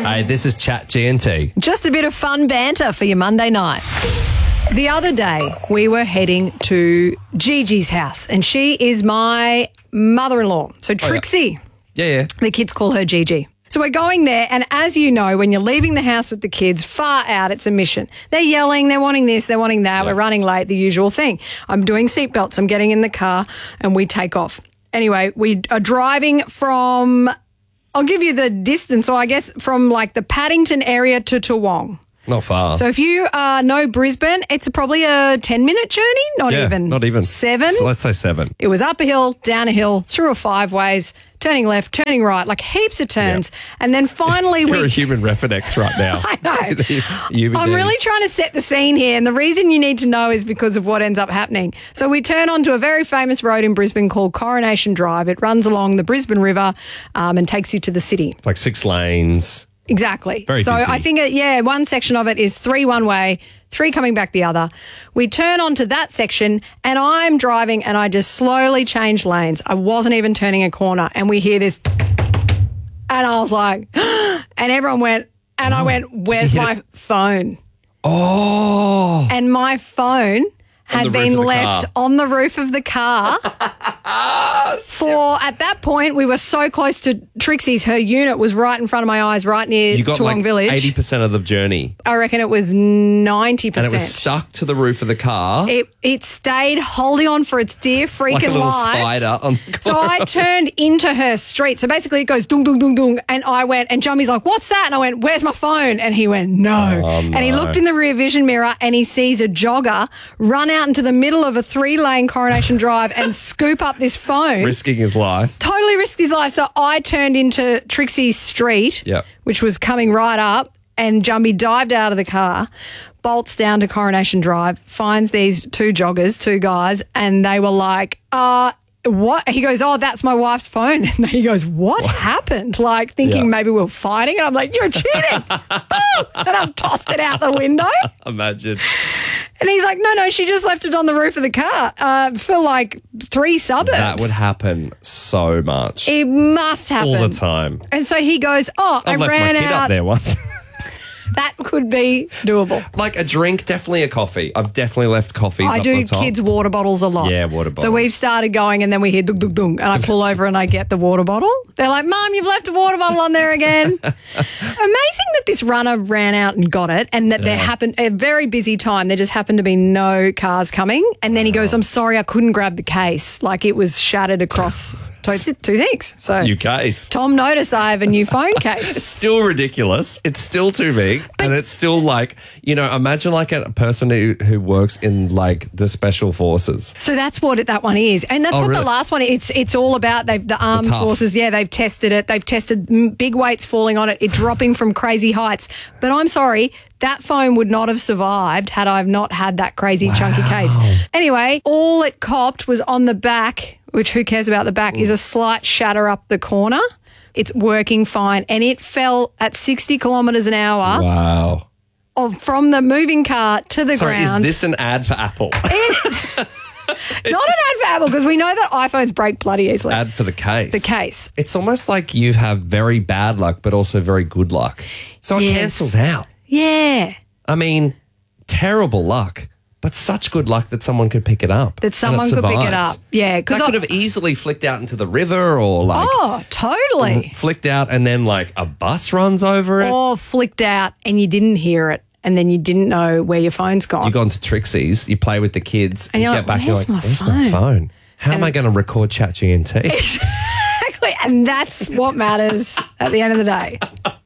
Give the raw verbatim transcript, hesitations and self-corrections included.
Hey, this is Chat G and T. Just a bit of fun banter for your Monday night. The other day, we were heading to Gigi's house, and she is my mother-in-law. So Trixie, Yeah, yeah. the kids call her Gigi. So we're going there, and as you know, when you're leaving the house with the kids, far out, it's a mission. They're yelling, they're wanting this, they're wanting that, Yeah. we're running late, the usual thing. I'm doing seatbelts, I'm getting in the car, and we take off. Anyway, we are driving from, I'll give you the distance, so I guess from like the Paddington area to Toowong. Not far. So if you uh, know Brisbane, it's probably a ten-minute journey, not yeah, even. Not even. Seven? So let's say seven. It was up a hill, down a hill, through a five ways, turning left, turning right, like heaps of turns. And then finally You're we... a human Refinex right now. I know. you, I'm really trying to set the scene here, and the reason you need to know is because of what ends up happening. So we turn onto a very famous road in Brisbane called Coronation Drive. It runs along the Brisbane River um, and takes you to the city. Like six lanes. Exactly. Very so busy. I think, it, yeah, one section of it is three one way, three coming back the other. We turn onto that section, and I'm driving, and I just slowly change lanes. I wasn't even turning a corner, and we hear this, and I was like, and everyone went, and I went, where's hit my it? phone? Oh. And my phone had the roof been of the left car. on the roof of the car. For at that point, we were so close to Trixie's. Her unit was right in front of my eyes, right near You got Toowong like Village. eighty percent of the journey. I reckon it was ninety And percent. it was stuck to the roof of the car. It, it stayed holding on for its dear freaking like a little life. spider on the So I turned into her street. So basically it goes dung, dung, dung, dung. And I went, and Jummy's like, what's that? And I went, where's my phone? And he went, no. Oh, And he no. looked in the rear vision mirror and he sees a jogger run out into the middle of a three-lane Coronation Drive and scoop up this phone. risking his life. Totally risked his life. So I turned into Trixie's street, Yep. which was coming right up, and Jumby dived out of the car, bolts down to Coronation Drive, finds these two joggers, two guys, and they were like, uh, what? He goes, oh, that's my wife's phone. And he goes, what, happened? Like thinking Yeah. maybe we were fighting. And I'm like, you're cheating. Boom! And I've tossed it out the window. Imagine. And he's like, no, no, she just left it on the roof of the car uh, for like three suburbs. That would happen so much. It must happen. all the time. And so he goes, oh, I've I left ran my kid out. up there once. That could be doable. Like a drink, definitely a coffee. I've definitely left coffees I up do the top. kids' water bottles a lot. Yeah, water So bottles. we've started going, and then we hear dung, dung, dung, and I pull over and I get the water bottle. They're like, Mum, you've left a water bottle on there again. Amazing that this runner ran out and got it, and that there happened a very busy time. There just happened to be no cars coming. And then he goes, I'm sorry, I couldn't grab the case. Like it was shattered across two, two things. So New case. Tom noticed I have a new phone It's case. still ridiculous. It's still too big. and it's still like, you know, imagine like a person who, who works in like the special forces. So that's what it, that one is, and that's Oh, what really? the last one. It's it's all about. They've the armed tough. forces. Yeah, they've tested it. They've tested mm, big weights falling on it, it dropping from crazy heights. But I'm sorry, that phone would not have survived had I not had that crazy chunky case. Anyway, all it copped was on the back, which who cares about the back, is a slight shatter up the corner. It's working fine, and it fell at sixty kilometres an hour Wow. of from the moving car to the Sorry, ground. is this an ad for Apple? Not an ad for Apple, because we know that iPhones break bloody easily. Ad for the case. The case. It's almost like you have very bad luck, but also very good luck. So it Yes. cancels out. Yeah. I mean, terrible luck, but such good luck that someone could pick it up. That and someone it could pick it survived. up. Yeah. That Because could have easily flicked out into the river or like Oh, totally. flicked out and then like a bus runs over it. Or flicked out and you didn't hear it, and then you didn't know where your phone's gone. You go into Trixie's, you play with the kids, And you you're get like, back, you're "Where's like, my where's phone?" my phone? How am I going to record Chat G and T? Exactly. And that's what matters at the end of the day.